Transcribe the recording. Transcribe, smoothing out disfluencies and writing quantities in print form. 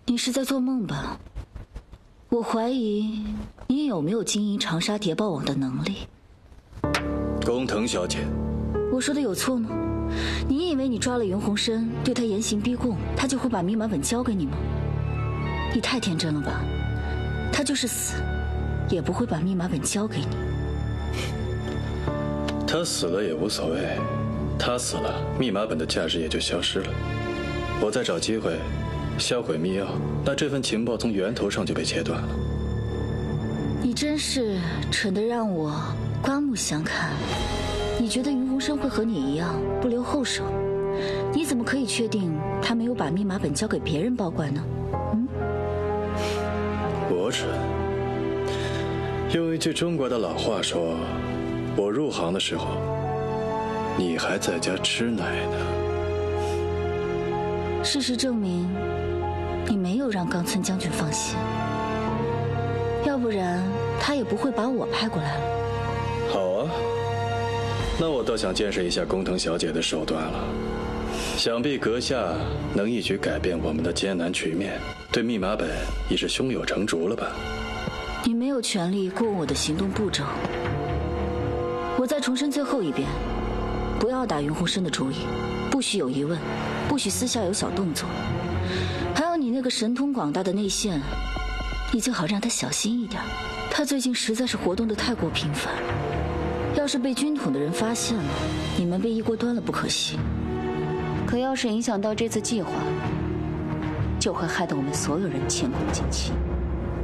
你是在做梦吧？我怀疑你有没有经营长沙谍报网的能力。 工藤小姐， 我说的有错吗？你以为你抓了云鸿生，对他严刑逼供，他就会把密码本交给你吗？你太天真了吧！他就是死，也不会把密码本交给你。 他死了也无所谓，他死了，密码本的价值也就消失了。我再找机会销毁密钥，那这份情报从源头上就被切断了。 你真是蠢得让我刮目相看。你觉得云鸿生会和你一样不留后手？你怎么可以确定他没有把密码本交给别人保管呢？ 我蠢。用一句中国的老话说，我入行的时候，你还在家吃奶呢。 事实证明，你没有让冈村将军放心，要不然他也不会把我派过来了。 好啊，那我倒想见识一下工藤小姐的手段了。想必阁下能一举改变我们的艰难局面，对密码本已是胸有成竹了吧？ 你没有权利过问我的行动步骤。我再重申最后一遍，不要打云鸿生的主意，不许有疑问，不许私下有小动作。还有你那个神通广大的内线，你最好让他小心一点。他最近实在是活动得太过频繁，要是被军统的人发现了，你们被一锅端了不可惜。可要是影响到这次计划，就会害得我们所有人前功尽弃。